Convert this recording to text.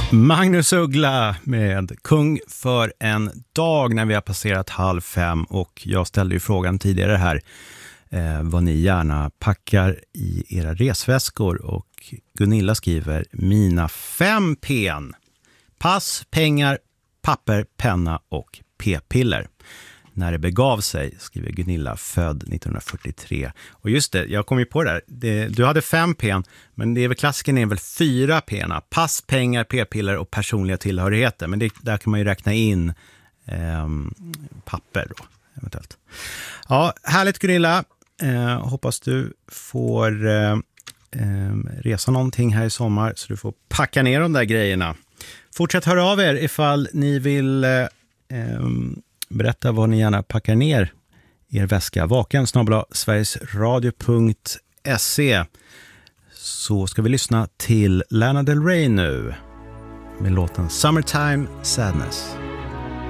Magnus Uggla med Kung för en dag när vi har passerat 4:30, och jag ställde ju frågan tidigare här vad ni gärna packar i era resväskor, och Gunilla skriver mina 5 P:n: pass, pengar, papper, penna och p-piller. När det begav sig, skriver Gunilla, född 1943. Och just det, jag kom ju på det där. Du hade 5 P:n, men det är väl klassiken är väl 4 P:na. Pass, pengar, p-piller och personliga tillhörigheter. Men där kan man ju räkna in papper då, eventuellt. Ja, härligt Gunilla. Hoppas du får resa någonting här i sommar, så du får packa ner de där grejerna. Fortsätt höra av er ifall ni vill berätta vad ni gärna packar ner i er väska. vaken@sverigesradio.se. Så ska vi lyssna till Lana Del Rey nu med låten Summertime Sadness.